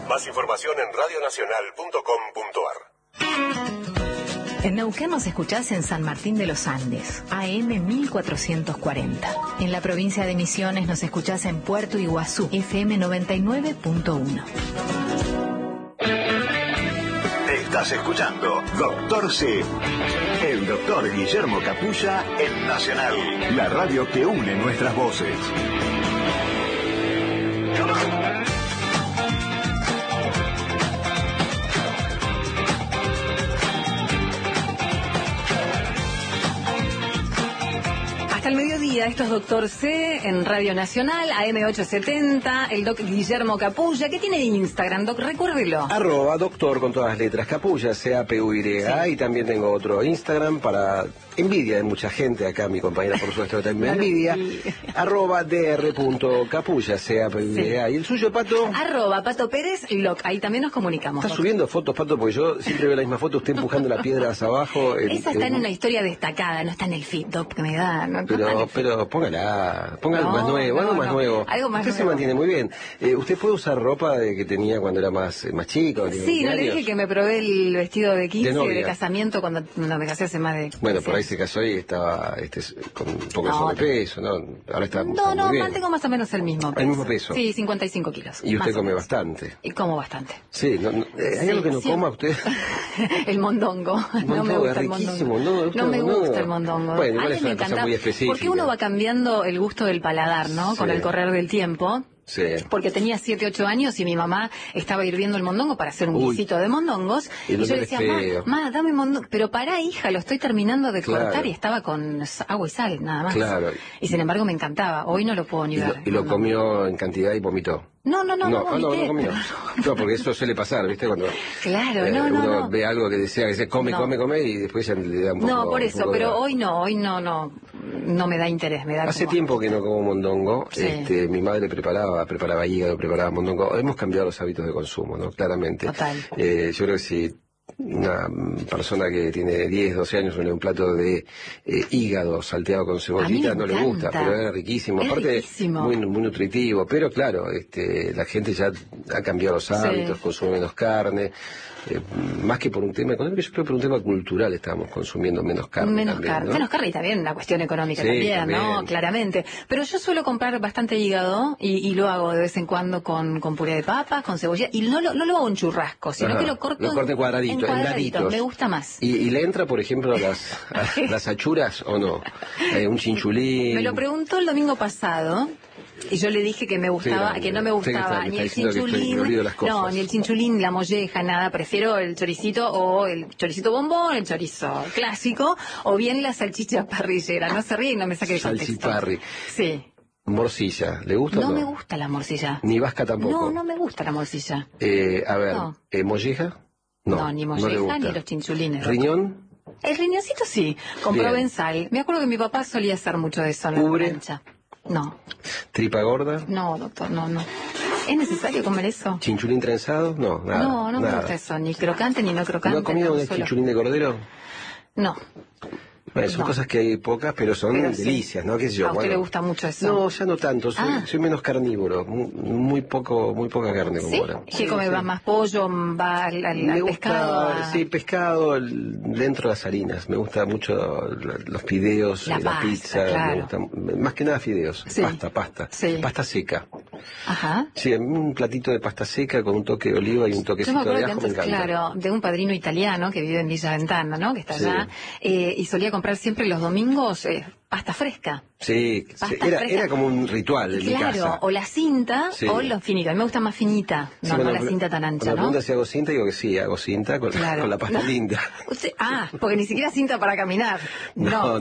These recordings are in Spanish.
Más información en radionacional.com.ar. En Neuquén nos escuchás en San Martín de los Andes, AM 1440. En la provincia de Misiones nos escuchás en Puerto Iguazú, FM 99.1. Estás escuchando Doctor C. El doctor Guillermo Capulla en Nacional, la radio que une nuestras voces. Hasta el mediodía, esto es Doctor C en Radio Nacional, AM870, el doc Guillermo Capulla. ¿Qué tiene de Instagram, doc? Recuérdelo. @doctor con todas las letras, Capulla, CAPUY. Sí. Y también tengo otro Instagram para envidia de mucha gente, acá mi compañera por supuesto también me envidia, @dr.capulla, CAPUY. Sí. ¿Y el suyo, Pato? @Pato Pérez Loc, ahí también nos comunicamos. ¿Está doc. subiendo fotos, Pato? Porque yo siempre veo la misma foto, usted empujando la piedra hacia abajo. Esa está en una historia destacada, no está en el feed, doc, que me da. No, Pero póngala, ponga algo No, más nuevo, algo no, más no. nuevo. Algo más usted se nuevo. mantiene muy bien. ¿Usted puede usar ropa de que tenía cuando era más chico? Sí, no le dije que me probé el vestido de 15 De novia. de casamiento cuando no, me casé hace más de... Bueno, por ahí sí. se casó y estaba con un poco de No, sobrepeso, ¿no? Ahora está No, muy bien. mantengo más o menos el mismo peso. ¿El mismo peso? Sí, 55 kilos. Y usted más o come menos. bastante. Y como bastante. Sí, ¿hay Sí, algo que no siempre. coma usted? El mondongo. No me Mondongo, gusta el es riquísimo, mondongo. no me mondongo. gusta el mondongo. Bueno, igual Antes es me una cosa encantaba, muy específica. porque uno va cambiando el gusto del paladar, ¿no? Con Sí. el correr del tiempo. Sí. Porque tenía 7, 8 años y mi mamá estaba hirviendo el mondongo para hacer un Uy. guisito de mondongos. Y el Y yo olor le es decía, feo. ma, dame mondongo. Pero pará, hija, lo estoy terminando de Claro. cortar y estaba con agua y sal, nada más. Claro. Y sin embargo me encantaba. Hoy no lo puedo ni ver. Y lo No. comió en cantidad y vomitó. No no vomité. comió. No, porque eso suele pasar, ¿viste? Cuando Claro, uno ve algo que desea, que dice come, No. come, y después ya le da un poco... No, por un eso, poco de pero asco. hoy no me da interés, me da Hace como- tiempo que no como mondongo. Sí. Mi madre preparaba hígado, preparaba mondongo. Hemos cambiado los hábitos de consumo, ¿no? Claramente. Total. Yo creo que si una persona que tiene 10, 12 años ve un plato de hígado salteado con cebollita, me no le gusta, encanta. pero es riquísimo. Es Aparte, riquísimo. muy nutritivo. Pero claro, la gente ya ha cambiado los hábitos, Sí. consume menos carne. Más que por un tema económico, yo creo que por un tema cultural estamos consumiendo menos carne. Menos también, carne, ¿no? menos carne y también una cuestión económica Sí, también, ¿no? también. Claramente. Pero yo suelo comprar bastante hígado y lo hago de vez en cuando con puré de papas, con cebolla, y no lo hago en churrasco, sino Ajá. que lo corto en cuadraditos, en daditos. Me gusta más. ¿Y le entra, por ejemplo, las achuras o no? Un chinchulín. Me lo preguntó el domingo pasado y yo le dije que me gustaba, Sí, que no me usted gustaba me ni está el diciendo que estoy- me chinchulín, olvido las cosas. no, ni el chinchulín, la molleja, nada. Prefiero el choricito o el choricito bombón, el chorizo clásico, o bien la salchicha parrillera. No se ríe y no me saque de contexto. Salchiparri. Sí. Morcilla, ¿le gusta o No no? me gusta la morcilla. Ni vasca tampoco. No me gusta la morcilla. A ver, No. ¿molleja? No, ni le molleja gusta. ni los chinchulines. ¿Riñón? El riñoncito sí, con Bien. provenzal. Me acuerdo que mi papá solía hacer mucho de eso en la ¿Ubre? plancha. No, ¿Tripa gorda? no, doctor, no. ¿Es necesario comer eso? ¿Chinchulín trenzado? No, nada. No me nada. gusta eso, ni crocante ni no crocante. ¿No ha comido no, un solo- chinchulín de cordero? No. Bueno, son No. cosas que hay pocas, pero son Pero sí. delicias, ¿no? ¿Qué sé yo? A usted Bueno, le gusta mucho eso. No, ya no tanto, soy menos carnívoro, muy poca carne como ¿Sí? ahora. ¿Qué come? ¿Va más pollo? ¿Va al Me gusta, pescado? sí, pescado dentro de las harinas. Me gusta mucho los fideos, La la pasta, pizza. claro. Me gusta, más que nada fideos. Sí. Pasta. Sí. Pasta seca. Ajá. Sí, a mí un platito de pasta seca con un toque de oliva y un Yo me toquecito acuerdo de que ajo me antes, encanta. claro, de un padrino italiano que vive en Villa Ventana, ¿no? Que está Sí. allá, y solía comprar siempre los domingos pasta fresca. Sí, Pasta era fresca. como un ritual en mi Claro, casa. o la cinta Sí. o lo finito. A mí me gusta más finita, Sí, no cuando la cinta tan ancha, cuando me ¿no? preguntas si hago cinta, digo que sí, hago cinta con, Claro. con la pasta No. linda. Porque ni siquiera cinta para caminar. No.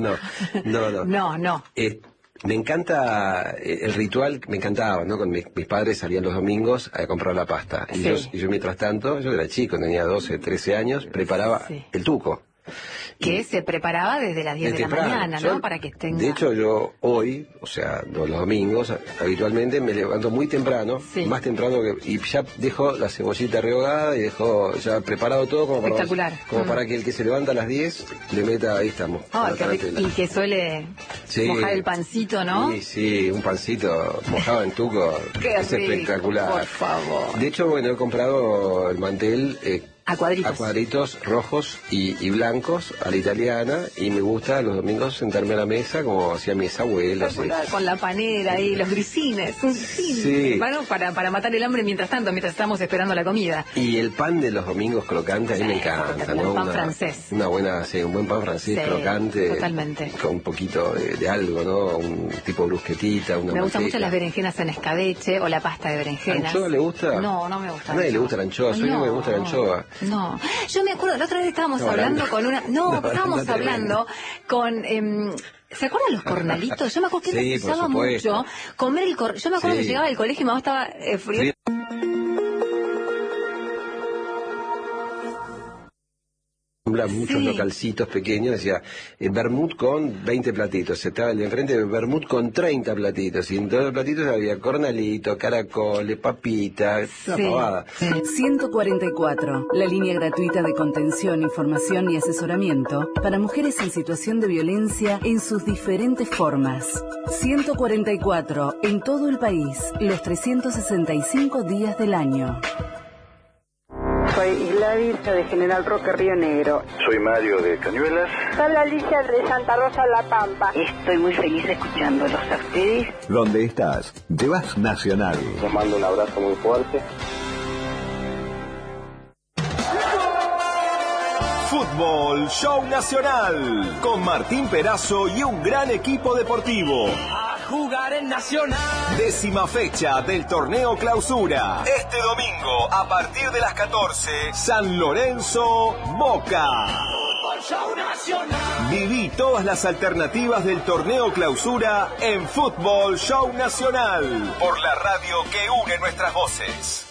No. Me encanta el ritual, me encantaba, ¿no? Con mis padres salían los domingos a comprar la pasta. Y, Sí. yo mientras tanto, yo era chico, tenía 12, 13 años, preparaba Sí. el tuco. que se preparaba desde las 10 de la mañana, ¿no? Para que tenga... De hecho, yo hoy, o sea, los domingos, habitualmente me levanto muy temprano, más temprano y ya dejo la cebollita rehogada y dejo ya preparado todo como para que el que se levanta a las 10 le meta, ahí estamos. Y que suele mojar el pancito, ¿no? Sí, un pancito mojado en tuco. Es espectacular. Por favor. De hecho, bueno, he comprado el mantel a cuadritos rojos y blancos a la italiana, y me gusta los domingos sentarme a la mesa como hacían mis abuelos. Con la panera y los grisines. Sí. Bueno, para matar el hambre mientras estamos esperando la comida. Y el pan de los domingos crocante a mí me encanta, ¿no? Un pan francés. Un buen pan francés crocante. Totalmente. Con un poquito de algo, ¿no? Un tipo brusquetita, una Me gustan mucho las berenjenas berenjenas en escabeche o la pasta de berenjenas. ¿Anchoa le gusta? No, no me gusta. A nadie le gusta la anchoa, no me gusta la anchoa. No, yo me acuerdo, la otra vez estábamos hablando con una... estábamos hablando con... ¿se acuerdan los cornalitos? Yo me acuerdo que me gustaba mucho comer el Yo me acuerdo que llegaba del colegio y mi mamá estaba frío. Sí. Muchos localcitos pequeños, decía vermut con 20 platitos, estaba el de enfrente de vermut con 30 platitos, y en todos los platitos había cornalito, caracoles, papita, una pavada. 144, la línea gratuita de contención, información y asesoramiento para mujeres en situación de violencia en sus diferentes formas. 144, en todo el país, los 365 días del año. Soy Gladys de General Roque, Río Negro. Soy Mario de Cañuelas. Soy Alicia de Santa Rosa, La Pampa. Estoy muy feliz escuchándolos a ustedes. ¿Dónde estás? Llevas Nacional. Les mando un abrazo muy fuerte. Fútbol Show Nacional, con Martín Perazo y un gran equipo deportivo. A jugar en Nacional. 10ª fecha del torneo Clausura. Este domingo, a partir de las 14, San Lorenzo, Boca. Fútbol Show Nacional. Viví todas las alternativas del torneo Clausura en Fútbol Show Nacional, por la radio que une nuestras voces.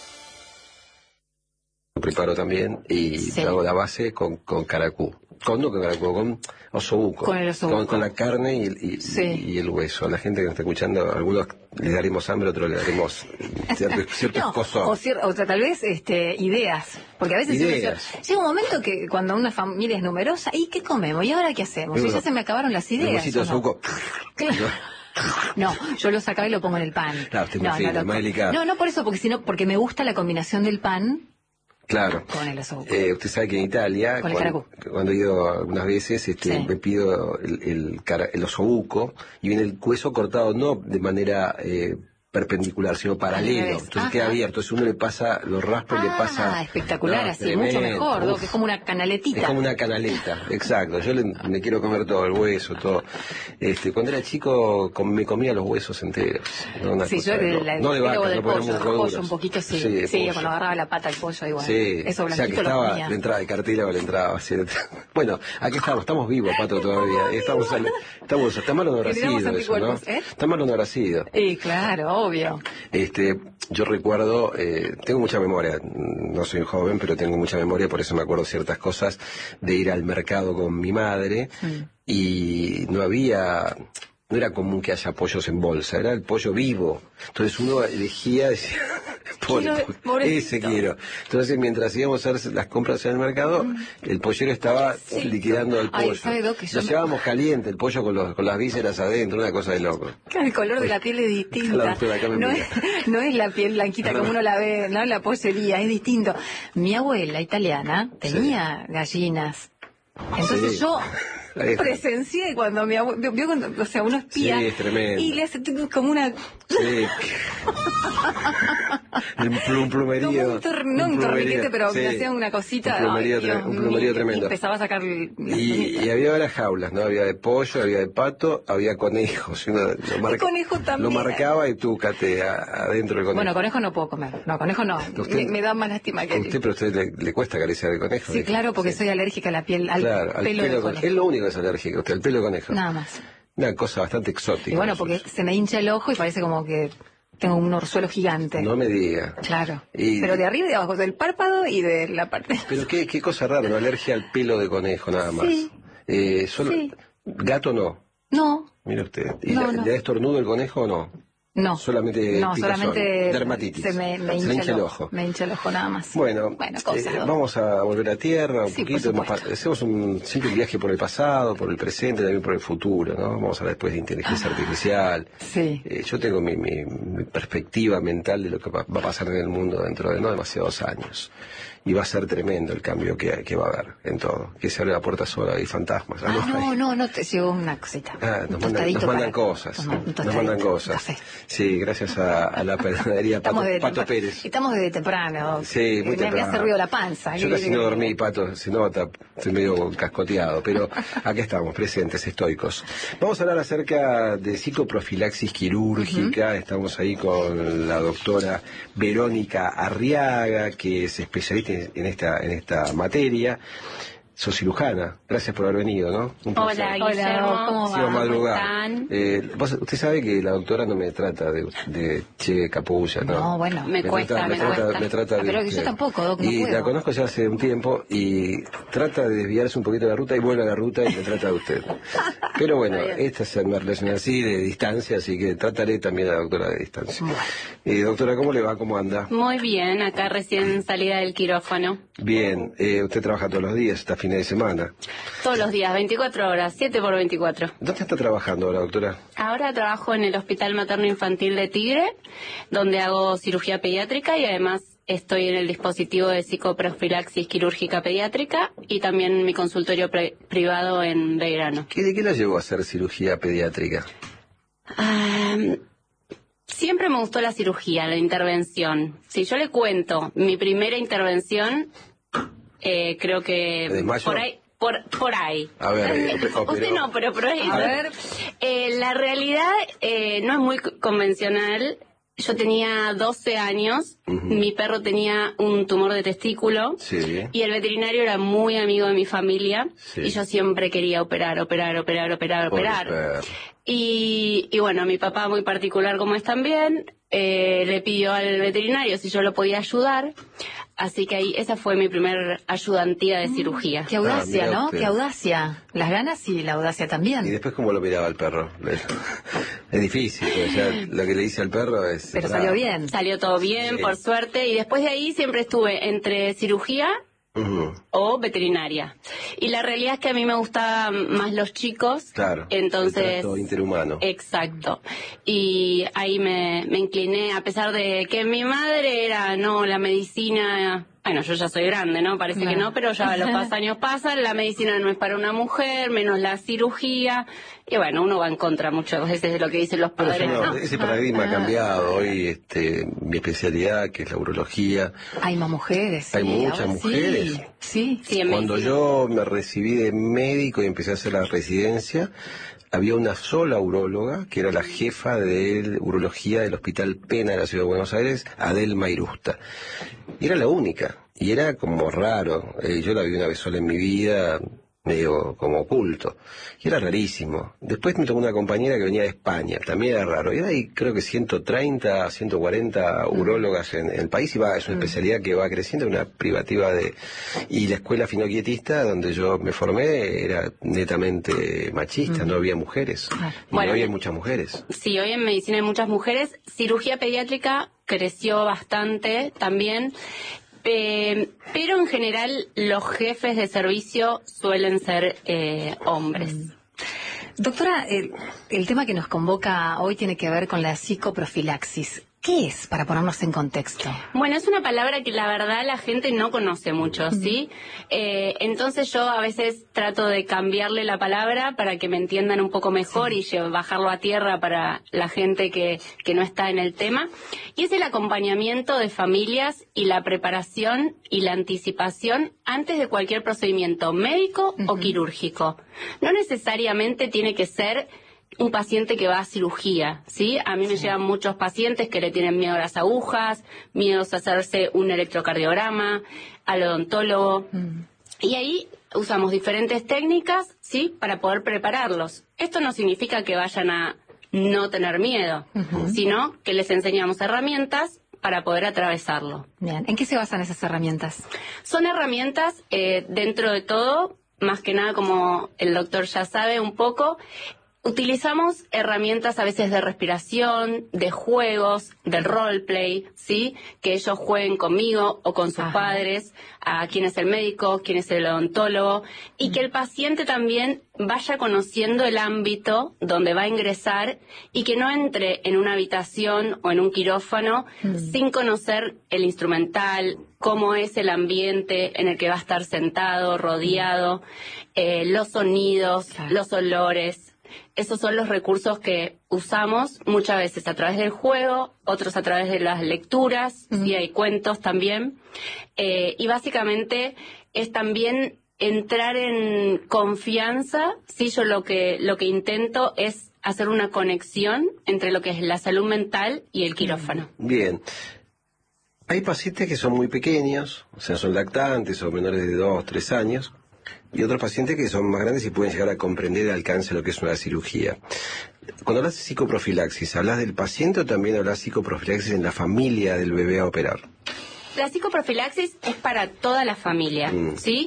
Preparo también y hago la base con caracú. Con osobuco. Con el osobuco. Con la carne y el hueso. A la gente que nos está escuchando, algunos les daremos hambre, otros les daremos cierto escozor. O sea, tal vez ideas. Porque a veces llega un momento que cuando una familia es numerosa, ¿y qué comemos? ¿Y ahora qué hacemos? Y ya se me acabaron las ideas. Un huesito de osobuco. Claro. No, yo lo sacaba y lo pongo en el pan. Claro, más delicado. No, por eso, porque me gusta la combinación del pan. Claro. Con el osobuco. Usted sabe que en Italia, cuando he ido algunas veces, me pido el osobuco y viene el hueso cortado no de manera perpendicular, sino paralelo. Entonces queda abierto. Entonces uno le pasa, lo raspa y le pasa... espectacular, así, tremendo. Mucho mejor, que es como una canaletita. Es como una canaleta, exacto. Yo me quiero comer todo, el hueso, todo. Cuando era chico me comía los huesos enteros. No de vaca, del pollo un poquito, sí, cuando agarraba la pata del pollo, igual. Sí, eso blanquito, o sea que estaba, le entraba de cartílago, le entraba. Así. Bueno, aquí estamos vivos, Pato, todavía. Está mal o no habrá sido eso, ¿no? Está mal o no habrá sido. Claro, obvio. Yo recuerdo, tengo mucha memoria, no soy joven, pero tengo mucha memoria, por eso me acuerdo ciertas cosas, de ir al mercado con mi madre, y no era común que haya pollos en bolsa, era el pollo vivo. Entonces uno elegía, decía, ese quiero. Entonces mientras íbamos a hacer las compras en el mercado, el pollero estaba liquidando el pollo. Lo llevábamos caliente, el pollo con las vísceras adentro, una cosa de loco. El color de la piel es distinta. No es la piel blanquita como uno la ve, no la pollería, es distinto. Mi abuela italiana tenía gallinas. Entonces yo presencié cuando mi abuelo vio cuando, uno espía y le hace como una un plumerío, no un torniquete, pero me hacía una cosita, un plumerío tremendo, y empezaba a sacar y había varias jaulas, ¿no? Había de pollo, había de pato, había conejos, uno el conejo también lo marcaba y tú adentro del conejo. Bueno, conejo no puedo comer, conejo no, me da más lástima que pero a usted le cuesta acariciar el conejo. Sí, claro, porque soy alérgica a la piel, al pelo de conejo. Es lo único que es alérgico, usted, el pelo de conejo. Nada más. Una cosa bastante exótica. Y bueno, porque se me hincha el ojo y parece como que tengo un orzuelo gigante. No me diga. Claro. Pero de arriba y de abajo, del párpado y de la parte... Pero qué cosa rara, una alergia al pelo de conejo, nada más. Sí. Sí. ¿Gato no? No. Mira usted. ¿Y No, le da estornudo el conejo o no? No. Solamente dermatitis. Se me hincha el ojo. Me hincha el ojo nada más. Bueno, cosas. Vamos a volver a tierra un poquito. Hacemos siempre un viaje por el pasado, por el presente, también por el futuro, ¿no? Vamos a hablar después de inteligencia artificial. Sí. Yo tengo mi perspectiva mental de lo que va a pasar en el mundo dentro de no demasiados años. Y va a ser tremendo el cambio que va a haber en todo. Que se abre la puerta sola y fantasmas. No, te llegó una cosita. Nos mandan cosas. Nos mandan cosas. Sí, gracias a la panadería Pato Pérez. Estamos desde temprano. Sí, muy temprano. Me ha servido la panza. Yo casi no dormí, Pato, se nota, estoy medio cascoteado, pero aquí estamos, presentes, estoicos. Vamos a hablar acerca de psicoprofilaxis quirúrgica. Estamos ahí con la doctora Verónica Arriaga, que es especialista en esta materia. Sos cirujana, gracias por haber venido, ¿no? Hola, Guillermo, ¿cómo están? Usted sabe que la doctora no me trata de che, capulla, ¿no? No, bueno, me cuesta. Me trata de pero que yo tampoco, Doc, no y puedo. la conozco ya hace un tiempo y trata de desviarse un poquito de la ruta y vuelve a la ruta y me trata de usted. Pero bueno, esta es una relación así, de distancia, así que trataré también a la doctora de distancia. Doctora, ¿cómo le va? ¿Cómo anda? Muy bien, acá recién salida del quirófano. Bien, usted trabaja todos los días, está fines de semana. Todos los días, 24 horas, 7x24. ¿Dónde está trabajando ahora, doctora? Ahora trabajo en el Hospital Materno Infantil de Tigre, donde hago cirugía pediátrica y además estoy en el dispositivo de psicoprofilaxis quirúrgica pediátrica y también mi consultorio privado en Belgrano. ¿De qué la llevó a hacer cirugía pediátrica? Siempre me gustó la cirugía, la intervención. Si yo le cuento mi primera intervención, creo que por ahí. A ver, usted no, pero por ahí. A ver. La realidad no es muy convencional. Yo tenía 12 años, mi perro tenía un tumor de testículo y el veterinario era muy amigo de mi familia y yo siempre quería operar. Y bueno, mi papá, muy particular como es también, le pidió al veterinario si yo lo podía ayudar. Así que ahí, esa fue mi primer ayudantía de cirugía. Qué audacia, ¿no? Qué audacia. Las ganas y la audacia también. ¿Y después cómo lo miraba el perro? Es difícil, porque ya lo que le dice al perro es... Pero salió bien. Salió todo bien, por suerte. Y después de ahí siempre estuve entre cirugía o veterinaria. Y la realidad es que a mí me gustaban más los chicos. Claro, entonces, el trato interhumano. Exacto. Y ahí me incliné, a pesar de que mi madre era, no, la medicina... Bueno, yo ya soy grande, ¿no? Parece que no, pero ya los años pasan, la medicina no es para una mujer, menos la cirugía, y bueno, uno va en contra muchas veces de lo que dicen los padres. No, ese paradigma ha cambiado. Hoy mi especialidad, que es la urología. Hay más mujeres. Hay muchas mujeres. Sí. Cuando yo me recibí de médico y empecé a hacer la residencia, había una sola uróloga, que era la jefa de urología del Hospital Pena de la Ciudad de Buenos Aires, Adelma Irusta. Y era la única. Y era como raro. Yo la vi una vez sola en mi vida, medio como oculto. Y era rarísimo. Después me tocó una compañera que venía de España, también era raro. Y hay creo que 130, 140 urólogas en el país, y es una especialidad que va creciendo, una privativa y la escuela finoquietista donde yo me formé era netamente machista, no había mujeres. Y hoy hay muchas mujeres. Sí, hoy en medicina hay muchas mujeres. Cirugía pediátrica creció bastante también. Pero en general los jefes de servicio suelen ser hombres. Doctora, el tema que nos convoca hoy tiene que ver con la psicoprofilaxis. ¿Qué es, para ponernos en contexto? Bueno, es una palabra que la verdad la gente no conoce mucho, ¿sí? Entonces yo a veces trato de cambiarle la palabra para que me entiendan un poco mejor y bajarlo a tierra para la gente que no está en el tema. Y es el acompañamiento de familias y la preparación y la anticipación antes de cualquier procedimiento médico o quirúrgico. No necesariamente tiene que ser un paciente que va a cirugía, ¿sí? A mí me llegan muchos pacientes que le tienen miedo a las agujas, miedos a hacerse un electrocardiograma, al odontólogo. Y ahí usamos diferentes técnicas, ¿sí? Para poder prepararlos. Esto no significa que vayan a no tener miedo, sino que les enseñamos herramientas para poder atravesarlo. Bien. ¿En qué se basan esas herramientas? Son herramientas, dentro de todo, más que nada, como el doctor ya sabe un poco, utilizamos herramientas a veces de respiración, de juegos, de roleplay, ¿sí? Que ellos jueguen conmigo o con sus padres, a quién es el médico, quién es el odontólogo, y que el paciente también vaya conociendo el ámbito donde va a ingresar y que no entre en una habitación o en un quirófano sin conocer el instrumental, cómo es el ambiente en el que va a estar sentado, rodeado, los sonidos, los olores. Esos son los recursos que usamos muchas veces a través del juego, otros a través de las lecturas, y hay cuentos también. Y básicamente es también entrar en confianza. Sí, yo lo que intento es hacer una conexión entre lo que es la salud mental y el quirófano. Bien. Hay pacientes que son muy pequeños, o sea, son lactantes o menores de 2, 3 años, y otros pacientes que son más grandes y pueden llegar a comprender el alcance de lo que es una cirugía. Cuando hablas de psicoprofilaxis, ¿hablas del paciente o también hablas de psicoprofilaxis en la familia del bebé a operar? La psicoprofilaxis es para toda la familia, ¿sí?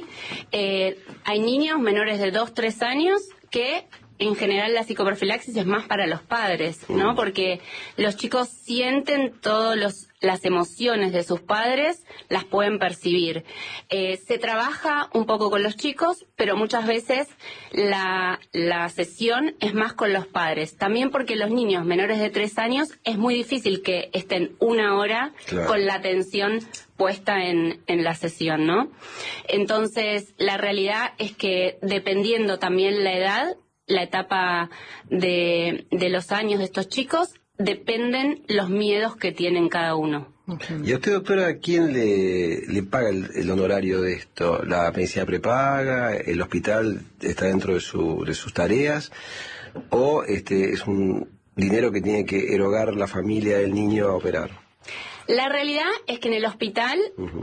Hay niños menores de 2, 3 años que en general la psicoprofilaxis es más para los padres, ¿no? Porque los chicos sienten todas las emociones de sus padres, las pueden percibir. Se trabaja un poco con los chicos, pero muchas veces la sesión es más con los padres. También porque los niños menores de 3 años es muy difícil que estén 1 hora con la atención puesta en la sesión, ¿no? Entonces, la realidad es que dependiendo también la edad, la etapa de los años de estos chicos, dependen los miedos que tienen cada uno. ¿Y a usted, doctora, quién le paga el honorario de esto? ¿La medicina prepaga? ¿El hospital está dentro de sus tareas? ¿O es un dinero que tiene que erogar la familia del niño a operar? La realidad es que en el hospital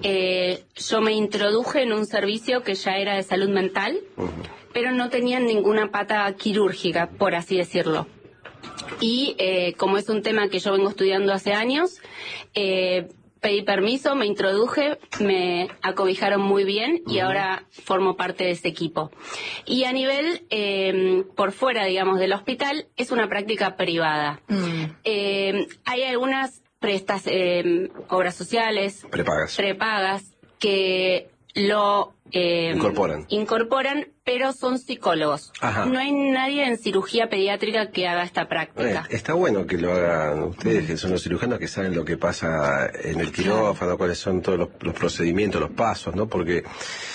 yo me introduje en un servicio que ya era de salud mental, pero no tenían ninguna pata quirúrgica, por así decirlo. Y como es un tema que yo vengo estudiando hace años, pedí permiso, me introduje, me acobijaron muy bien y ahora formo parte de ese equipo. Y a nivel, por fuera, digamos, del hospital, es una práctica privada. Hay algunas obras sociales prepagas que lo incorporan, pero son psicólogos. No hay nadie en cirugía pediátrica que haga esta práctica. Está bueno que lo hagan ustedes, que son los cirujanos, que saben lo que pasa en el quirófano, cuáles son todos los procedimientos, los pasos, ¿no? Porque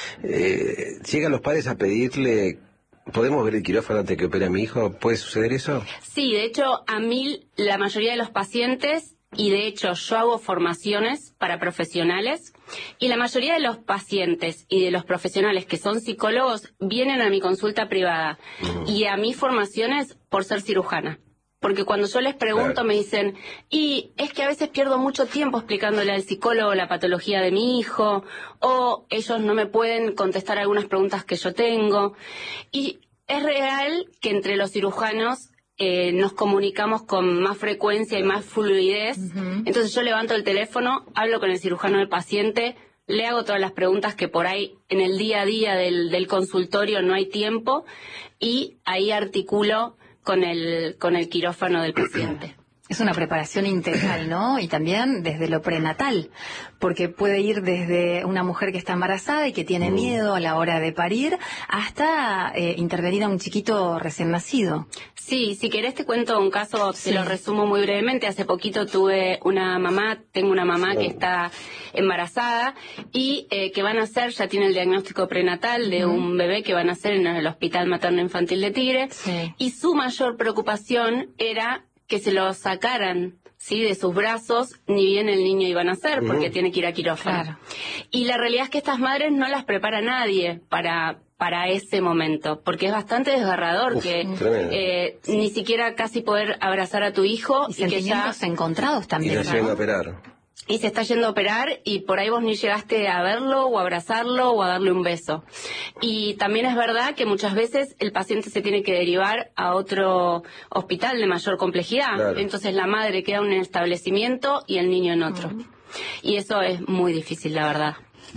llegan los padres a pedirle: ¿podemos ver el quirófano antes que opere a mi hijo? ¿Puede suceder eso? Sí, de hecho, a mí la mayoría de los pacientes, y de hecho yo hago formaciones para profesionales, y la mayoría de los pacientes y de los profesionales que son psicólogos vienen a mi consulta privada y a mis formaciones por ser cirujana. Porque cuando yo les pregunto me dicen, y es que a veces pierdo mucho tiempo explicándole al psicólogo la patología de mi hijo, o ellos no me pueden contestar algunas preguntas que yo tengo. Y es real que entre los cirujanos nos comunicamos con más frecuencia y más fluidez. Entonces yo levanto el teléfono, hablo con el cirujano del paciente, le hago todas las preguntas que por ahí en el día a día del consultorio no hay tiempo, y ahí articulo con el quirófano del paciente. Es una preparación integral, ¿no? Y también desde lo prenatal, porque puede ir desde una mujer que está embarazada y que tiene miedo a la hora de parir, hasta intervenir a un chiquito recién nacido. Sí, si querés te cuento un caso, te lo resumo muy brevemente. Hace poquito tengo una mamá que está embarazada y que van a hacer, ya tiene el diagnóstico prenatal de un bebé que van a hacer en el Hospital Materno Infantil de Tigre, y su mayor preocupación era que se lo sacaran, ¿sí?, de sus brazos, ni bien el niño iba a nacer, porque tiene que ir a quirófano. Y la realidad es que estas madres no las prepara nadie para ese momento, porque es bastante desgarrador que ni siquiera casi poder abrazar a tu hijo y que ya encontrados también. Y se llega a operar. Y se está yendo a operar y por ahí vos ni llegaste a verlo o a abrazarlo o a darle un beso. Y también es verdad que muchas veces el paciente se tiene que derivar a otro hospital de mayor complejidad. Entonces la madre queda en un establecimiento y el niño en otro. Y eso es muy difícil, la verdad.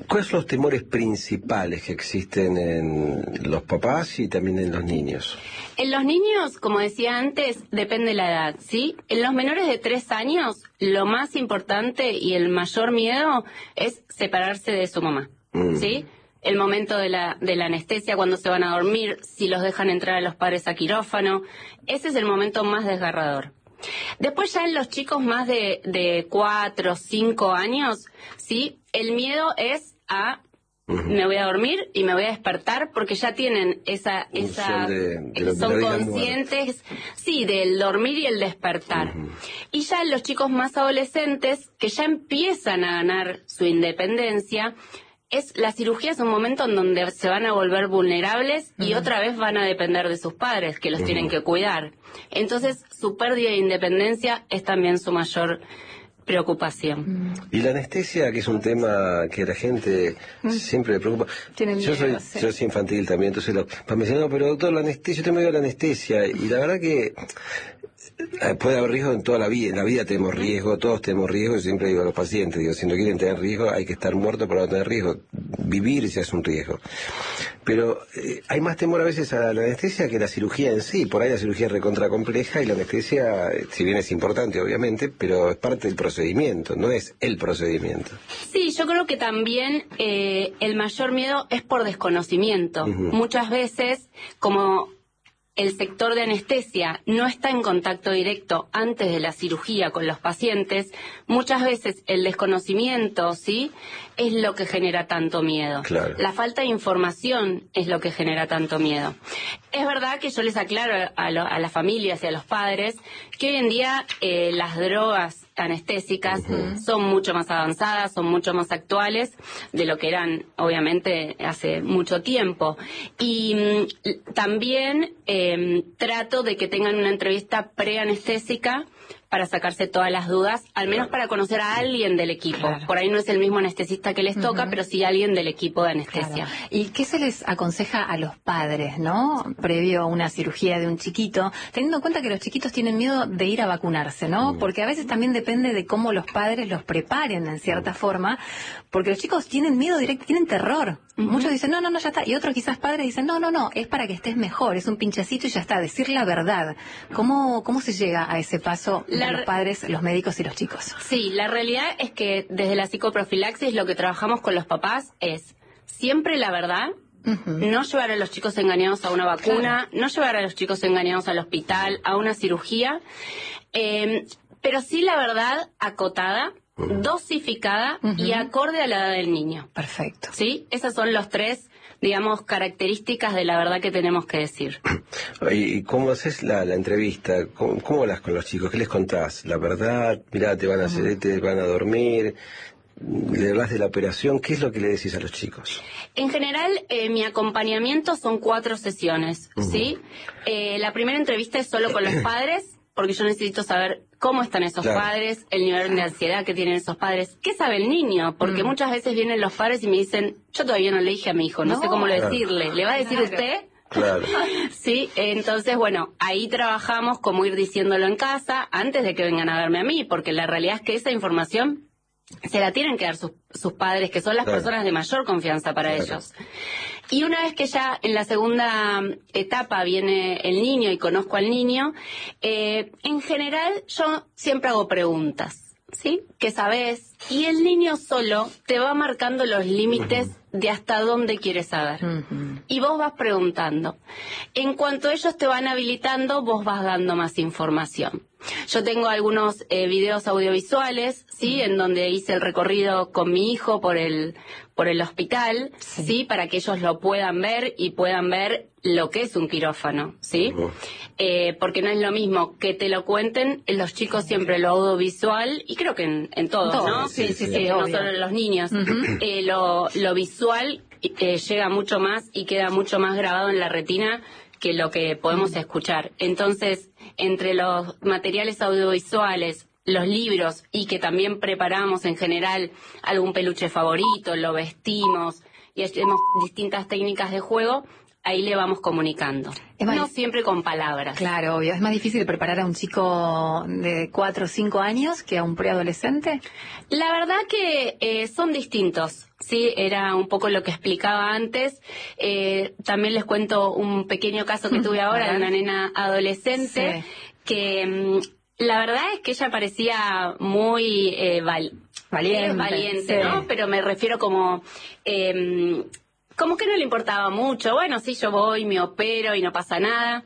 ¿Cuáles son los temores principales que existen en los papás y también en los niños? En los niños, como decía antes, depende de la edad, ¿sí? En los menores de 3 años, lo más importante y el mayor miedo es separarse de su mamá, ¿sí? El momento de la anestesia, cuando se van a dormir, si los dejan entrar a los padres a quirófano, ese es el momento más desgarrador. Después ya en los chicos más de 4, 5 años, ¿sí? El miedo es a me voy a dormir y me voy a despertar, porque ya tienen son conscientes, sí, del dormir y el despertar. Y ya en los chicos más adolescentes, que ya empiezan a ganar su independencia, la cirugía es un momento en donde se van a volver vulnerables y otra vez van a depender de sus padres, que los tienen que cuidar. Entonces, su pérdida de independencia es también su mayor preocupación. Y la anestesia, que es un tema que a la gente siempre le preocupa. Yo soy infantil también, entonces me dicen, no, pero doctor, la anestesia, yo tengo miedo a la anestesia. Y la verdad que puede haber riesgo en toda la vida. En la vida tenemos riesgo, todos tenemos riesgo. Y siempre digo a los pacientes, si no quieren tener riesgo, hay que estar muerto para no tener riesgo. Vivir ya es un riesgo. Pero hay más temor a veces a la anestesia que la cirugía en sí. Por ahí la cirugía es recontra compleja y la anestesia, si bien es importante obviamente, pero es parte del procedimiento, no es el procedimiento. Sí, yo creo que también el mayor miedo es por desconocimiento. Muchas veces, como el sector de anestesia no está en contacto directo antes de la cirugía con los pacientes, muchas veces el desconocimiento, ¿sí?, es lo que genera tanto miedo. Claro. La falta de información es lo que genera tanto miedo. Es verdad que yo les aclaro a las familias y a los padres que hoy en día las drogas anestésicas son mucho más avanzadas, son mucho más actuales de lo que eran, obviamente, hace mucho tiempo. Y también trato de que tengan una entrevista preanestésica para sacarse todas las dudas, al menos para conocer a alguien del equipo. Claro. Por ahí no es el mismo anestesista que les toca, pero sí alguien del equipo de anestesia. Claro. ¿Y qué se les aconseja a los padres, no? Previo a una cirugía de un chiquito, teniendo en cuenta que los chiquitos tienen miedo de ir a vacunarse, ¿no? Porque a veces también depende de cómo los padres los preparen en cierta forma, porque los chicos tienen miedo directo, tienen terror. Muchos dicen, no, ya está. Y otros quizás padres dicen, no, es para que estés mejor, es un pinchacito y ya está, decir la verdad. ¿Cómo se llega a ese paso de los padres, los médicos y los chicos? Sí, la realidad es que desde la psicoprofilaxis lo que trabajamos con los papás es siempre la verdad, no llevar a los chicos engañados a una vacuna, no llevar a los chicos engañados al hospital, a una cirugía, pero sí la verdad acotada, dosificada y acorde a la edad del niño. Perfecto. ¿Sí? Esas son los 3, digamos, características de la verdad que tenemos que decir. ¿Y cómo haces la entrevista? ¿Cómo hablas con los chicos? ¿Qué les contás? ¿La verdad? Mirá, te van a hacer, te van a dormir. ¿Le hablas de la operación? ¿Qué es lo que le decís a los chicos? En general, mi acompañamiento son 4 sesiones, ¿sí? La primera entrevista es solo con los padres, porque yo necesito saber cómo están esos padres, el nivel de ansiedad que tienen esos padres, qué sabe el niño, porque muchas veces vienen los padres y me dicen, yo todavía no le dije a mi hijo, no sé cómo decirle, ¿le va a decir usted? Claro. Sí, entonces, bueno, ahí trabajamos cómo ir diciéndolo en casa antes de que vengan a verme a mí, porque la realidad es que esa información se la tienen que dar sus padres, que son las personas de mayor confianza para ellos. Y una vez que ya en la segunda etapa viene el niño y conozco al niño, en general yo siempre hago preguntas, ¿sí? ¿Qué sabes? Y el niño solo te va marcando los límites de hasta dónde quiere saber. Y vos vas preguntando. En cuanto ellos te van habilitando, vos vas dando más información. Yo tengo algunos videos audiovisuales, ¿sí? En donde hice el recorrido con mi hijo por el hospital, ¿sí? Para que ellos lo puedan ver y puedan ver lo que es un quirófano, ¿sí? Porque no es lo mismo que te lo cuenten, los chicos siempre lo audiovisual, y creo que en todos, ¿no? Sí, no solo en los niños. Lo visual llega mucho más y queda mucho más grabado en la retina que lo que podemos escuchar. Entonces, entre los materiales audiovisuales, los libros, y que también preparamos en general algún peluche favorito, lo vestimos y hacemos distintas técnicas de juego, ahí le vamos comunicando. No siempre con palabras. Claro, obvio. ¿Es más difícil preparar a un chico de 4 o 5 años que a un preadolescente? La verdad que son distintos. Sí, era un poco lo que explicaba antes. También les cuento un pequeño caso que tuve ahora de una nena adolescente que la verdad es que ella parecía muy valiente, ¿no? Pero me refiero como que no le importaba mucho. Bueno, sí, yo voy, me opero y no pasa nada.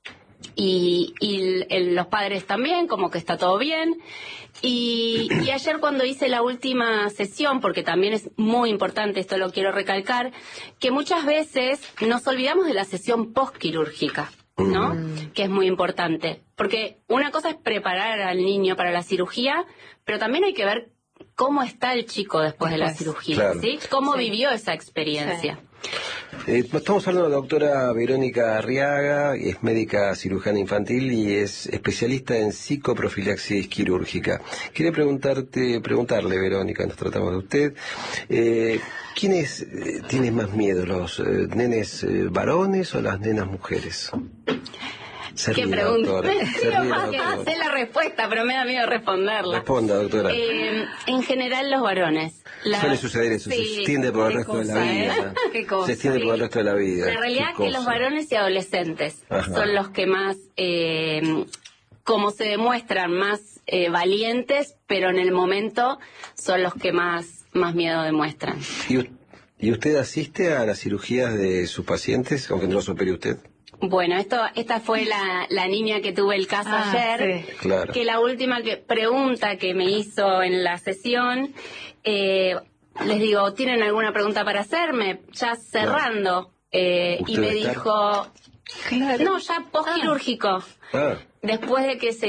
Y los padres también, como que está todo bien. Y ayer cuando hice la última sesión, porque también es muy importante, esto lo quiero recalcar, que muchas veces nos olvidamos de la sesión postquirúrgica, ¿no? Que es muy importante. Porque una cosa es preparar al niño para la cirugía, pero también hay que ver cómo está el chico después de la cirugía, claro. ¿Sí? Cómo vivió esa experiencia. Sí. Estamos hablando de la doctora Verónica Arriaga, es médica cirujana infantil y es especialista en psicoprofilaxis quirúrgica. Quería preguntarle, Verónica, nos tratamos de usted, ¿quiénes tienen más miedo, los nenes varones o las nenas mujeres? ¿Qué pregunta? Sé la respuesta, pero me da miedo responderla. Responda, doctora. En general, los varones. Suele suceder eso, se extiende por el resto de la vida. ¿Qué cosa? Se extiende por el resto de la vida. La realidad es que los varones y adolescentes son los que más, como se demuestran, más valientes, pero en el momento son los que más miedo demuestran. ¿Y usted asiste a las cirugías de sus pacientes, aunque no los opere usted? Bueno, esta fue la niña que tuve el caso ayer, sí. Claro. Que la última pregunta que me hizo en la sesión, les digo, ¿tienen alguna pregunta para hacerme? Ya cerrando, y me dijo, no, ya postquirúrgico. Después de que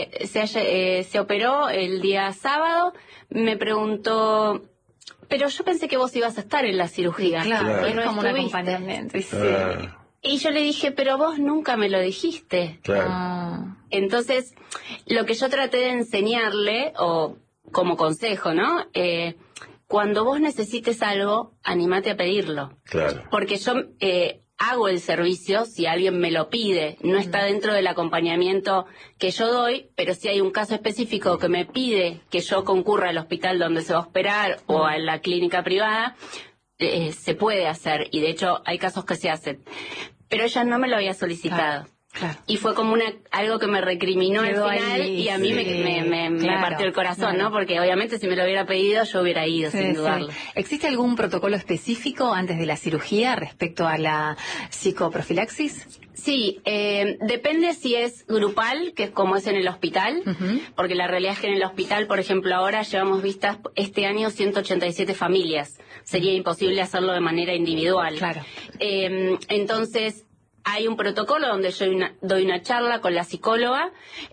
se operó el día sábado, me preguntó, pero yo pensé que vos ibas a estar en la cirugía. Claro, y no como un acompañamiento. Sí. Y yo le dije, pero vos nunca me lo dijiste. Claro. Entonces, lo que yo traté de enseñarle, o como consejo, ¿no? Cuando vos necesites algo, anímate a pedirlo. Claro. Porque yo hago el servicio si alguien me lo pide. No está dentro del acompañamiento que yo doy, pero si hay un caso específico que me pide que yo concurra al hospital donde se va a operar o a la clínica privada, se puede hacer, y de hecho hay casos que se hacen, pero ella no me lo había solicitado. Claro. Y fue como algo que me recriminó al final y a mí me partió el corazón, ¿no? Porque obviamente si me lo hubiera pedido yo hubiera ido, sin dudarlo. ¿Existe algún protocolo específico antes de la cirugía respecto a la psicoprofilaxis? Sí, depende si es grupal, que es como es en el hospital, porque la realidad es que en el hospital, por ejemplo, ahora llevamos vistas este año 187 familias. Sería imposible hacerlo de manera individual. Claro. Entonces, hay un protocolo donde yo doy una charla con la psicóloga,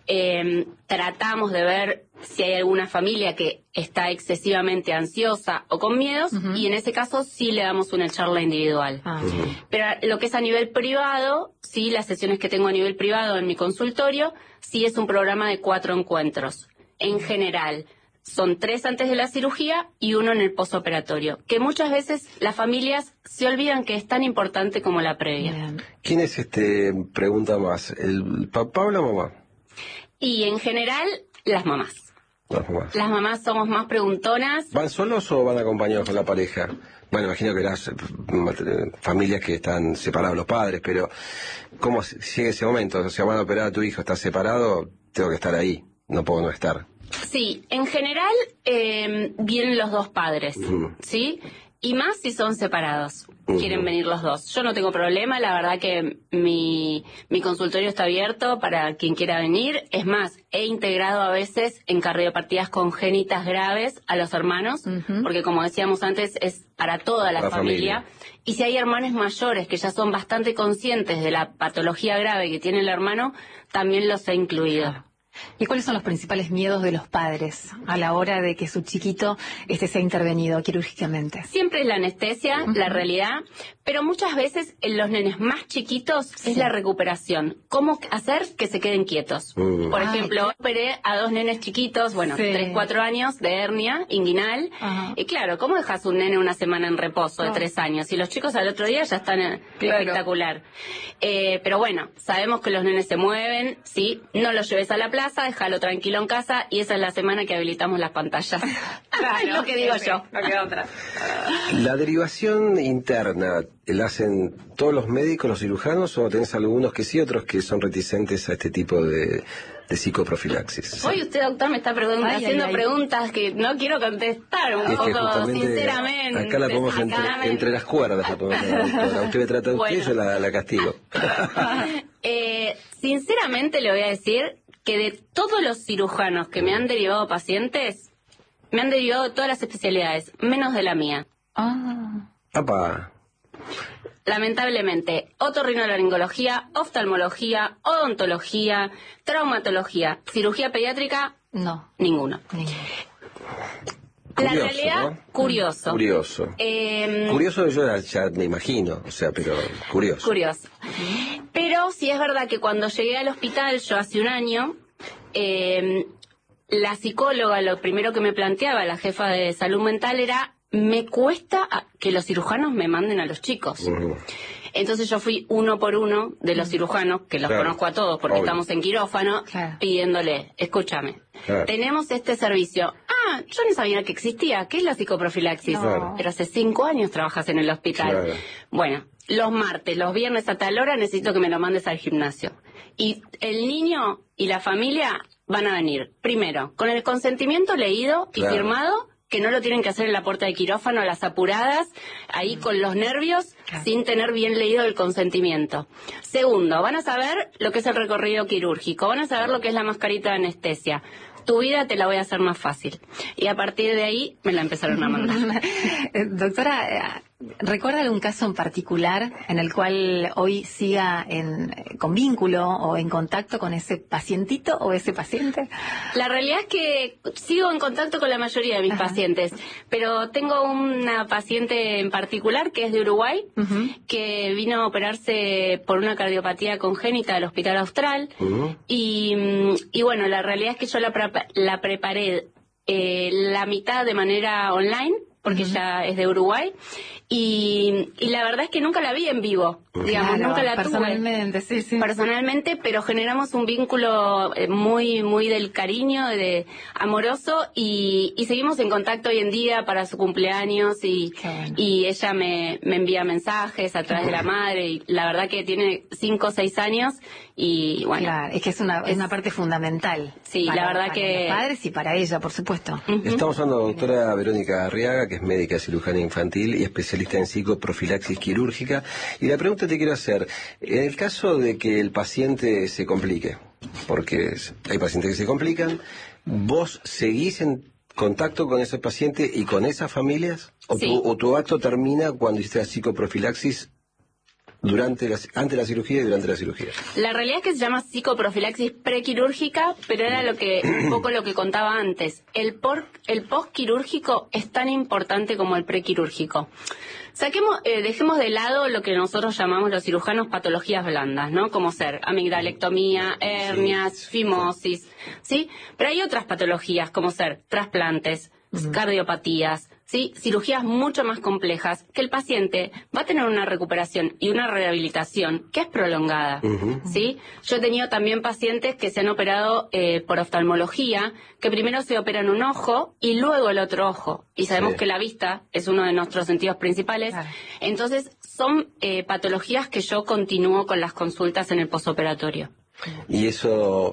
tratamos de ver si hay alguna familia que está excesivamente ansiosa o con miedos, y en ese caso sí le damos una charla individual. Pero lo que es a nivel privado, sí, las sesiones que tengo a nivel privado en mi consultorio, sí es un programa de 4 encuentros. En general, son 3 antes de la cirugía y 1 en el posoperatorio, que muchas veces las familias se olvidan que es tan importante como la previa. ¿Quién es pregunta más, el papá o la mamá? Y en general, las mamás. Las mamás somos más preguntonas. ¿Van solos o van acompañados con la pareja? Bueno, imagino que las familias que están separados los padres, pero ¿cómo llega ese momento? O sea, van a operar a tu hijo, ¿estás separado? Tengo que estar ahí, no puedo no estar. Sí, en general vienen los 2 padres, ¿sí? Y más si son separados, quieren venir los 2. Yo no tengo problema, la verdad que mi consultorio está abierto para quien quiera venir. Es más, he integrado a veces en cardiopatías congénitas graves a los hermanos, porque como decíamos antes, es para toda la familia. Y si hay hermanos mayores que ya son bastante conscientes de la patología grave que tiene el hermano, también los he incluido. ¿Y cuáles son los principales miedos de los padres a la hora de que su chiquito sea intervenido quirúrgicamente? Siempre es la anestesia, la realidad, pero muchas veces en los nenes más chiquitos es la recuperación. ¿Cómo hacer que se queden quietos? Por ejemplo, operé a 2 nenes chiquitos, 3, 4 años de hernia inguinal. Y claro, ¿cómo dejas un nene una semana en reposo de 3 años? Y los chicos al otro día ya están espectacular. Pero bueno, sabemos que los nenes se mueven, ¿sí? No los lleves a la plaza, déjalo tranquilo en casa y esa es la semana que habilitamos las pantallas. Es lo que digo yo. No queda otra. La derivación interna, ¿la hacen todos los médicos, los cirujanos, o tenés algunos que sí, otros que son reticentes a este tipo de psicoprofilaxis? Hoy usted, doctor, me está haciendo preguntas que no quiero contestar un poco, sinceramente. Acá la ponemos entre las cuerdas, la ponemos, doctora. Usted me trata de usted, yo la castigo. Sinceramente le voy a decir que de todos los cirujanos que me han derivado pacientes, me han derivado de todas las especialidades, menos de la mía. ¡Apa! Lamentablemente, otorrinolaringología, oftalmología, odontología, traumatología, cirugía pediátrica, no, ninguno. La realidad, ¿no? Curioso. Curioso yo ya me imagino, pero curioso. Curioso. Pero sí es verdad que cuando llegué al hospital, yo hace un año, la psicóloga, lo primero que me planteaba, la jefa de salud mental, era: me cuesta que los cirujanos me manden a los chicos. Entonces yo fui uno por uno de los cirujanos, que los conozco a todos porque estamos en quirófano, pidiéndole: escúchame, tenemos este servicio. Yo no sabía que existía. ¿Qué es la psicoprofilaxis? Pero hace 5 años trabajas en el hospital. Bueno, los martes, los viernes a tal hora necesito que me lo mandes al gimnasio. Y el niño y la familia van a venir, primero, con el consentimiento leído y firmado, que no lo tienen que hacer en la puerta de quirófano a las apuradas, ahí con los nervios, sin tener bien leído el consentimiento. Segundo, van a saber lo que es el recorrido quirúrgico, van a saber lo que es la mascarita de anestesia. Tu vida te la voy a hacer más fácil. Y a partir de ahí me la empezaron a mandar. Doctora, ¿recuerda algún caso en particular en el cual hoy siga con vínculo o en contacto con ese pacientito o ese paciente? La realidad es que sigo en contacto con la mayoría de mis pacientes, pero tengo una paciente en particular que es de Uruguay, que vino a operarse por una cardiopatía congénita del Hospital Austral, y bueno, la realidad es que yo la preparé la mitad de manera online, porque ella es de Uruguay, y la verdad es que nunca la vi en vivo, digamos, nunca la personalmente, tuve. Personalmente, pero generamos un vínculo muy muy del cariño, amoroso, y seguimos en contacto hoy en día para su cumpleaños, y ella me envía mensajes a través de la madre, y la verdad que tiene 5 o 6 años, y bueno. Claro, es que es una parte fundamental. Sí, la verdad que... Para los padres y para ella, por supuesto. Estamos hablando de la doctora Verónica Arriaga, que es médica cirujana infantil y especialista en psicoprofilaxis quirúrgica. Y la pregunta te quiero hacer, en el caso de que el paciente se complique, porque hay pacientes que se complican, ¿vos seguís en contacto con ese paciente y con esas familias? ¿O tu acto termina cuando hiciste la psicoprofilaxis antes de la cirugía y durante la cirugía? La realidad es que se llama psicoprofilaxis prequirúrgica, pero era un poco lo que contaba antes. El postquirúrgico es tan importante como el prequirúrgico. Dejemos de lado lo que nosotros llamamos los cirujanos patologías blandas, ¿no? Como ser amigdalectomía, hernias, fimosis, ¿sí? Pero hay otras patologías como ser trasplantes, cardiopatías, ¿sí? Cirugías mucho más complejas, que el paciente va a tener una recuperación y una rehabilitación que es prolongada, ¿sí? Yo he tenido también pacientes que se han operado por oftalmología, que primero se operan un ojo y luego el otro ojo, y sabemos que la vista es uno de nuestros sentidos principales. Entonces son patologías que yo continúo con las consultas en el posoperatorio. ¿Y eso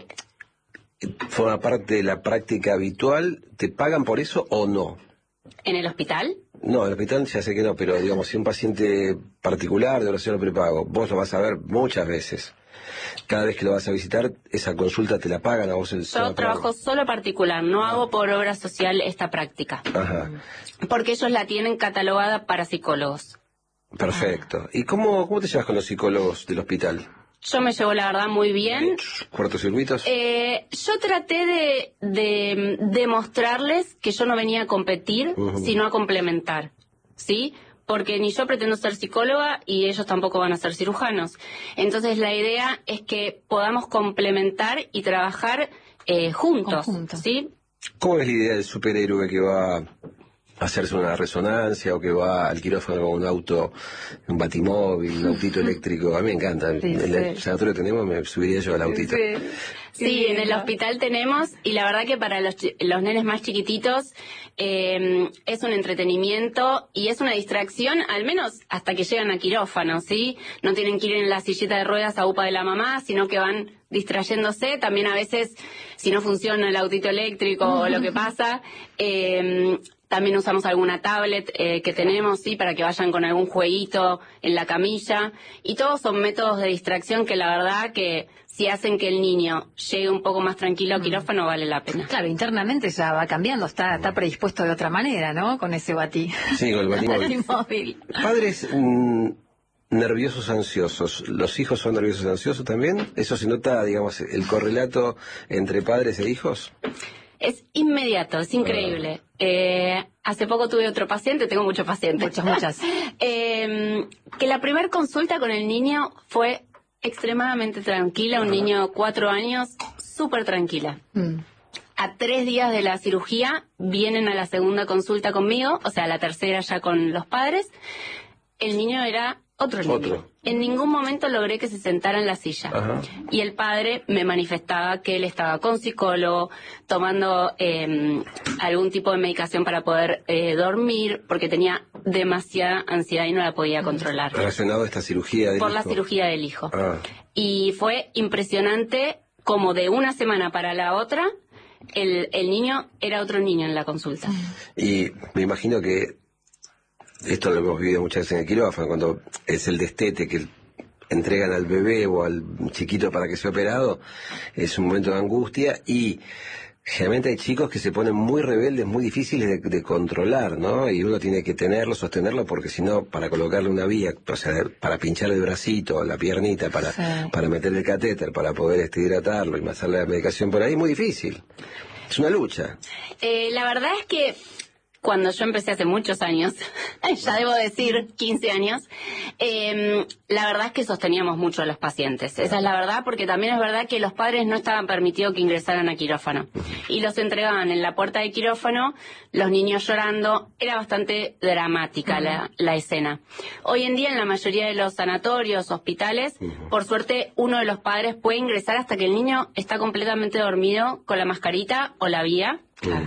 forma parte de la práctica habitual? ¿Te pagan por eso o no? ¿En el hospital? No, en el hospital ya sé que no, pero digamos, si un paciente particular de oración o prepago, vos lo vas a ver muchas veces. Cada vez que lo vas a visitar, esa consulta te la pagan a vos. Yo trabajo solo particular, no hago por obra social esta práctica. Porque ellos la tienen catalogada para psicólogos. Perfecto. ¿Y cómo te llevas con los psicólogos del hospital? yo me llevo la verdad muy bien. ¿Cortocircuitos? Yo traté de demostrarles que yo no venía a competir, sino a complementar, ¿sí? Porque ni yo pretendo ser psicóloga y ellos tampoco van a ser cirujanos. Entonces la idea es que podamos complementar y trabajar juntos, ¿sí? ¿Cómo es la idea del superhéroe que va a hacerse una resonancia o que va al quirófano con un auto, un batimóvil, un autito eléctrico? A mí me encanta. En el sanatorio que tenemos me subiría yo al autito. Sí, en el hospital tenemos, y la verdad que para los nenes más chiquititos es un entretenimiento y es una distracción, al menos hasta que llegan a quirófano, ¿sí? No tienen que ir en la sillita de ruedas a UPA de la mamá, sino que van distrayéndose. También a veces, si no funciona el autito eléctrico o lo que pasa, también usamos alguna tablet que tenemos, sí, para que vayan con algún jueguito en la camilla. Y todos son métodos de distracción que la verdad que si hacen que el niño llegue un poco más tranquilo a quirófano, vale la pena. Claro, internamente ya va cambiando, está predispuesto de otra manera, ¿no? Con ese Sí, con el batimóvil. Padres nerviosos, ansiosos. ¿Los hijos son nerviosos, ansiosos también? ¿Eso se nota, digamos, el correlato entre padres e hijos? Es inmediato, es increíble. Hace poco tuve otro paciente, tengo muchos pacientes. Muchas. Que la primera consulta con el niño fue extremadamente tranquila, un niño 4 años, súper tranquila. A 3 días de la cirugía vienen a la segunda consulta conmigo, o sea, la tercera ya con los padres. El niño era otro niño. En ningún momento logré que se sentara en la silla. Y el padre me manifestaba que él estaba con psicólogo, tomando algún tipo de medicación para poder dormir, porque tenía demasiada ansiedad y no la podía controlar. ¿Relacionado a esta cirugía del hijo? Por la cirugía del hijo. Y fue impresionante como de una semana para la otra, el niño era otro niño en la consulta. Y me imagino que esto lo hemos vivido muchas veces en el quirófano, cuando es el destete que entregan al bebé o al chiquito para que sea operado, es un momento de angustia y generalmente hay chicos que se ponen muy rebeldes, muy difíciles de controlar, ¿no? Y uno tiene que tenerlo, sostenerlo, porque si no, para colocarle una vía, o sea, para pincharle el bracito, la piernita, para meterle el catéter, para poder hidratarlo y masarle la medicación por ahí, es muy difícil. Es una lucha. La verdad es que cuando yo empecé hace muchos años, ya debo decir 15 años, la verdad es que sosteníamos mucho a los pacientes. Esa es la verdad, porque también es verdad que los padres no estaban permitidos que ingresaran a quirófano. Y los entregaban en la puerta de quirófano, los niños llorando. Era bastante dramática la escena. Hoy en día en la mayoría de los sanatorios, hospitales, por suerte uno de los padres puede ingresar hasta que el niño está completamente dormido con la mascarita o la vía.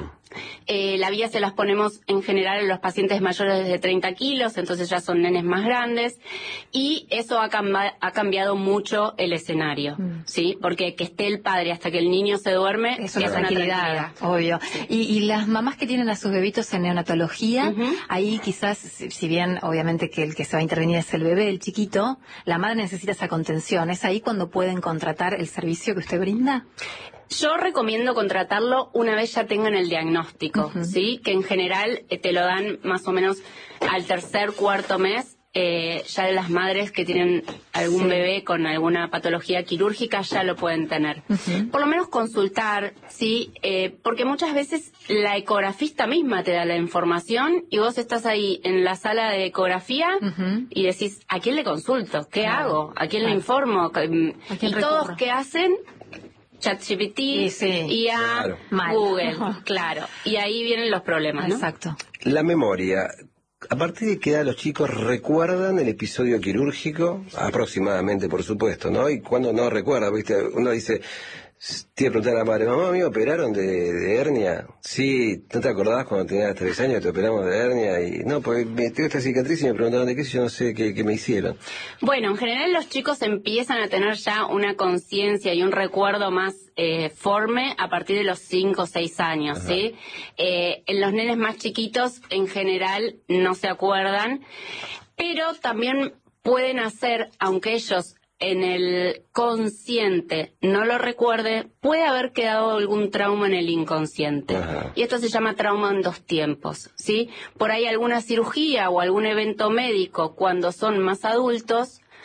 La vía se las ponemos en general a los pacientes mayores de 30 kilos, entonces ya son nenes más grandes, y eso ha cambiado mucho el escenario, ¿sí? Porque que esté el padre hasta que el niño se duerme es una tranquilidad. Obvio. Y las mamás que tienen a sus bebitos en neonatología, ahí quizás, si bien obviamente que el que se va a intervenir es el bebé, el chiquito, la madre necesita esa contención. ¿Es ahí cuando pueden contratar el servicio que usted brinda? Yo recomiendo contratarlo una vez ya tengan el diagnóstico, ¿sí? Que en general te lo dan más o menos al 3.º, 4.º mes. Ya las madres que tienen algún bebé con alguna patología quirúrgica ya lo pueden tener. Por lo menos consultar, ¿sí? Porque muchas veces la ecografista misma te da la información y vos estás ahí en la sala de ecografía y decís, ¿a quién le consulto? ¿Qué hago? ¿A quién le informo? Y todos ¿qué hacen? ChatGPT, IA, Google, claro. Y ahí vienen los problemas, ¿no? Exacto. La memoria. ¿A partir de qué edad los chicos recuerdan el episodio quirúrgico? Aproximadamente, por supuesto, ¿no? Y cuando no recuerda, ¿viste? Uno dice, tiene que preguntar a la madre, mamá, ¿me operaron de hernia? Sí, ¿no te acordabas cuando tenías 3 años te operamos de hernia? Y no, pues tengo esta cicatriz y me preguntaron de qué, si yo no sé qué me hicieron. Bueno, en general los chicos empiezan a tener ya una conciencia y un recuerdo más forme a partir de los 5 o 6 años, ¿sí? En los nenes más chiquitos, en general, no se acuerdan, pero también pueden hacer, aunque ellos en el consciente no lo recuerde, puede haber quedado algún trauma en el inconsciente. Y esto se llama trauma en 2 tiempos, ¿sí? Por ahí alguna cirugía o algún evento médico cuando son más adultos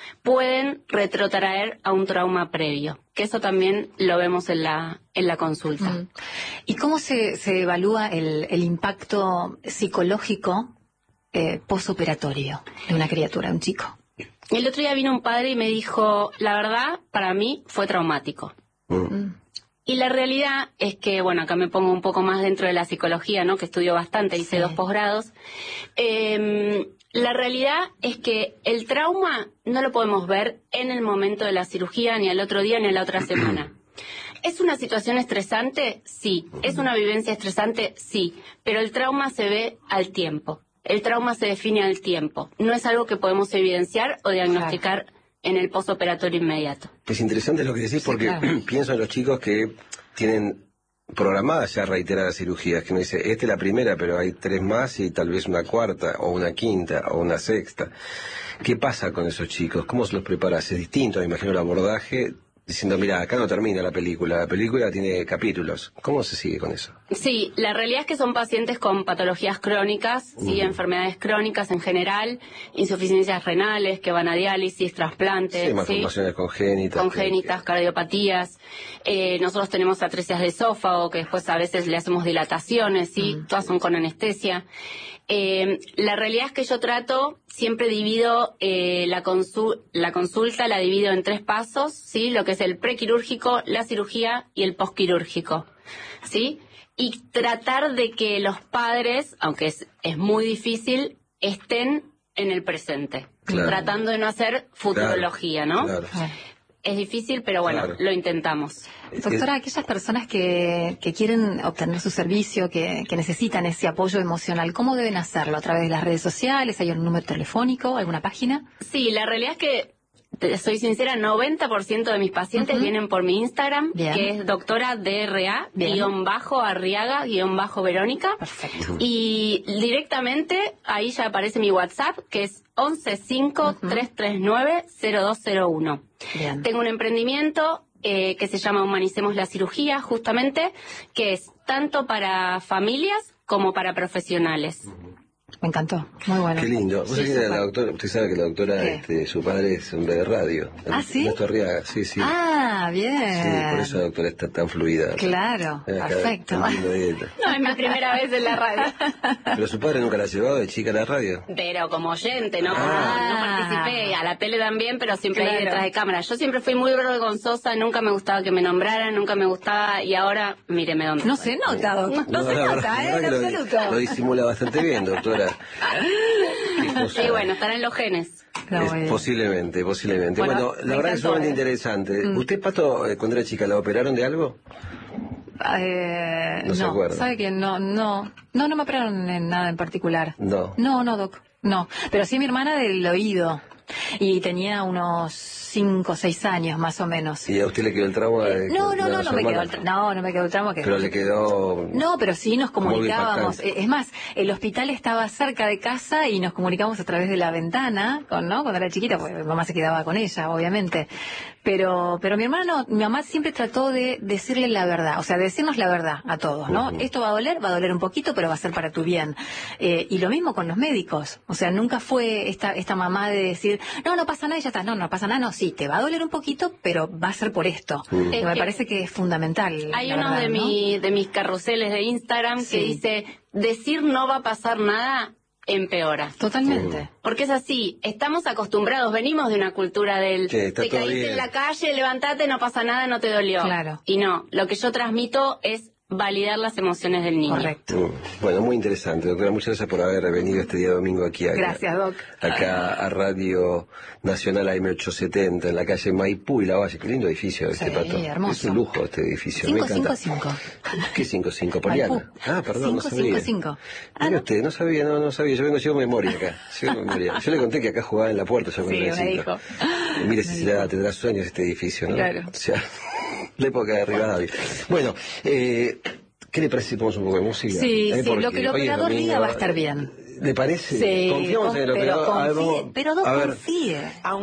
pueden retrotraer a un trauma previo, que eso también lo vemos en la consulta. ¿Y cómo se evalúa el impacto psicológico postoperatorio de una criatura, de un chico? El otro día vino un padre y me dijo, la verdad, para mí fue traumático. Y la realidad es que, bueno, acá me pongo un poco más dentro de la psicología, ¿no? Que estudio bastante, hice 2 posgrados. La realidad es que el trauma no lo podemos ver en el momento de la cirugía, ni al otro día, ni a la otra semana. ¿Es una situación estresante? Sí. ¿Es una vivencia estresante? Sí. Pero el trauma se ve al tiempo. El trauma se define al tiempo. No es algo que podemos evidenciar o diagnosticar en el postoperatorio inmediato. Es interesante lo que decís porque pienso en los chicos que tienen programadas ya reiteradas cirugías, que uno dice, esta es la primera, pero hay 3 más y tal vez una 4ª, o una 5ª, o una 6ª. ¿Qué pasa con esos chicos? ¿Cómo se los preparas? Es distinto, me imagino, el abordaje, diciendo, mira, acá no termina la película tiene capítulos. ¿Cómo se sigue con eso? Sí, la realidad es que son pacientes con patologías crónicas, sí, enfermedades crónicas en general, insuficiencias renales que van a diálisis, trasplantes, malformaciones congénitas, cardiopatías. Nosotros tenemos atresias de esófago, que después a veces le hacemos dilataciones, sí, todas son con anestesia. La realidad es que yo siempre divido la consulta la divido en 3 pasos, ¿sí? Lo que es el prequirúrgico, la cirugía y el posquirúrgico, ¿sí? Y tratar de que los padres, aunque es muy difícil, estén en el presente, tratando de no hacer futurología, ¿no? Es difícil, pero bueno, lo intentamos. Doctora, aquellas personas que quieren obtener su servicio, que necesitan ese apoyo emocional, ¿cómo deben hacerlo? ¿A través de las redes sociales? ¿Hay un número telefónico? ¿Alguna página? Sí, la realidad es que, soy sincera, 90% de mis pacientes vienen por mi Instagram, que es doctora DRA, _Arriaga, _Verónica. Perfecto. Y directamente ahí ya aparece mi WhatsApp, que es 1153390201. Tengo un emprendimiento que se llama Humanicemos la Cirugía, justamente, que es tanto para familias como para profesionales. Me encantó, muy bueno. Qué lindo. Usted sabe que la doctora, su padre es hombre de radio. ¿Sí? Néstor Arriaga, sí. Bien. Sí, por eso la doctora está tan fluida. Claro, perfecto. No, es mi primera vez en la radio. ¿Pero su padre nunca la ha llevado de chica a la radio? Pero como oyente, no participé. A la tele también, pero siempre ahí detrás de cámara. Yo siempre fui muy vergonzosa, nunca me gustaba que me nombraran, nunca me gustaba, y ahora, míreme dónde No se nota, doctor. No se nota, en absoluto. Lo disimula bastante bien, doctora. Sí, bueno, estarán los genes. Posiblemente. Bueno, la verdad es sumamente interesante. ¿Usted, Pato, cuando era chica, la operaron de algo? No se acuerda. ¿Sabe que no me operaron en nada en particular? No, doc. No, pero sí mi hermana del oído. Y tenía unos 5 o 6 años más o menos. ¿Y a usted le quedó el trauma? No me quedó el trauma. Pero le quedó... No, pero sí nos comunicábamos. Es más, el hospital estaba cerca de casa y nos comunicábamos a través de la ventana, cuando era chiquita, porque mi mamá se quedaba con ella, obviamente. Pero mi mamá siempre trató de decirle la verdad, o sea, de decirnos la verdad a todos, ¿no? Esto va a doler un poquito, pero va a ser para tu bien. Y lo mismo con los médicos, o sea, nunca fue esta mamá de decir, no pasa nada y ya está, no pasa nada, sí, te va a doler un poquito, pero va a ser por esto. Me parece que es fundamental. Hay uno de mis carruseles de Instagram que dice, decir no va a pasar nada empeora. Totalmente. Porque es así, estamos acostumbrados, venimos de una cultura del te caíste en la calle, levantate, no pasa nada, no te dolió. Claro. Y no, lo que yo transmito es validar las emociones del niño. Correcto. Bueno, muy interesante, doctora. Muchas gracias por haber venido este día domingo aquí. Gracias, Doc. Acá a Radio Nacional AM870, en la calle Maipú y La Valle. Qué lindo edificio Pato. Hermoso. Es un lujo este edificio. Me encanta. 555. ¿Qué 55? Poliana. Perdón, 555. No sabía. Mira usted, no sabía. Yo llevo memoria acá. Yo le conté que acá jugaba en la puerta. Yo me dijo. Mire si tendrá sueños este edificio, ¿no? Claro. O sea, la época de Rivadavia. Bueno, ¿qué le parece si ponemos un poco de música? Sí, lo que el operador diga va a estar bien. ¿Le parece? Sí, confiamos en el operador. Pero confíe.